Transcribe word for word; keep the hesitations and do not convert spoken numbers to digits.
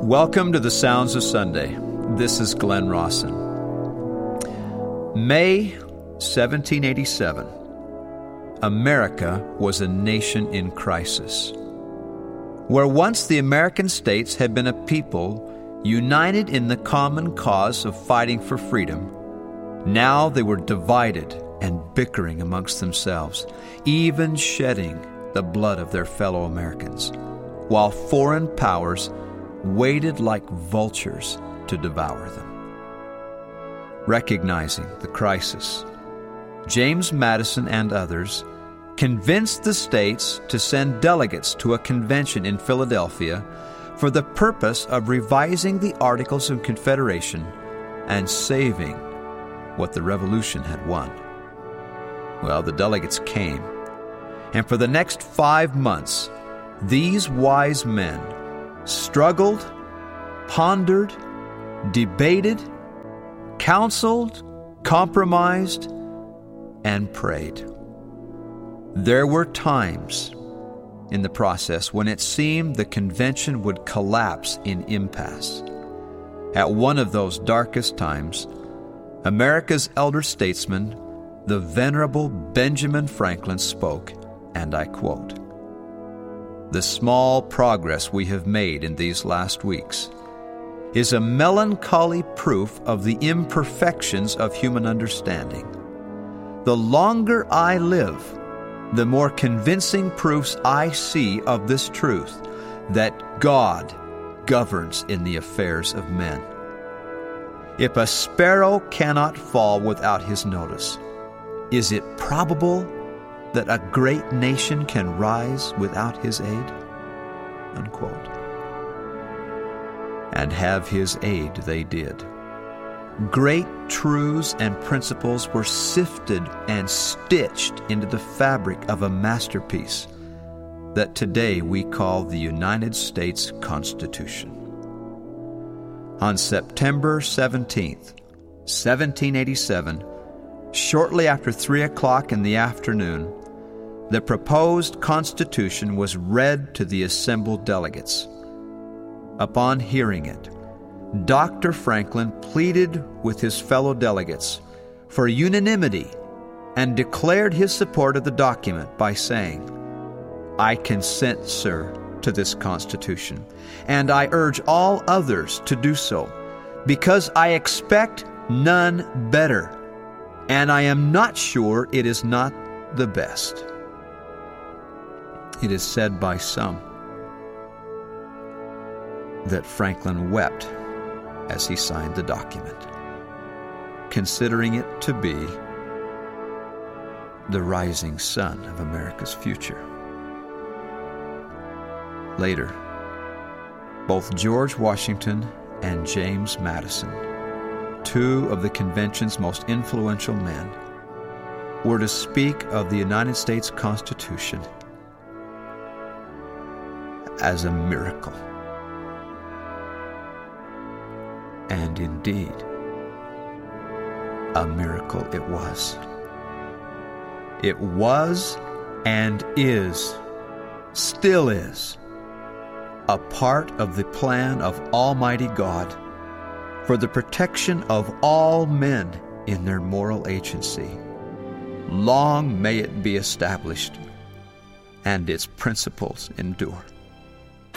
Welcome to the Sounds of Sunday. This is Glenn Rawson. May seventeen eighty-seven, America was a nation in crisis. Where once the American states had been a people united in the common cause of fighting for freedom, now they were divided and bickering amongst themselves, even shedding the blood of their fellow Americans, while foreign powers waited like vultures to devour them. Recognizing the crisis, James Madison and others convinced the states to send delegates to a convention in Philadelphia for the purpose of revising the Articles of Confederation and saving what the Revolution had won. Well, the delegates came, and for the next five months, these wise men struggled, pondered, debated, counseled, compromised, and prayed. There were times in the process when it seemed the convention would collapse in impasse. At one of those darkest times, America's elder statesman, the Venerable Benjamin Franklin, spoke, and I quote, "The small progress we have made in these last weeks is a melancholy proof of the imperfections of human understanding. The longer I live, the more convincing proofs I see of this truth, that God governs in the affairs of men. If a sparrow cannot fall without his notice, is it probable that a great nation can rise without his aid?" Unquote. And have his aid they did. Great truths and principles were sifted and stitched into the fabric of a masterpiece that today we call the United States Constitution. On September seventeenth, seventeen eighty-seven, shortly after three o'clock in the afternoon, the proposed Constitution was read to the assembled delegates. Upon hearing it, Doctor Franklin pleaded with his fellow delegates for unanimity and declared his support of the document by saying, "I consent, sir, to this Constitution, and I urge all others to do so, because I expect none better, and I am not sure it is not the best." It is said by some that Franklin wept as he signed the document, considering it to be the rising sun of America's future. Later, both George Washington and James Madison, two of the convention's most influential men, were to speak of the United States Constitution as a miracle. And indeed, a miracle it was. It was and is, still is, a part of the plan of Almighty God for the protection of all men in their moral agency. Long may it be established and its principles endure.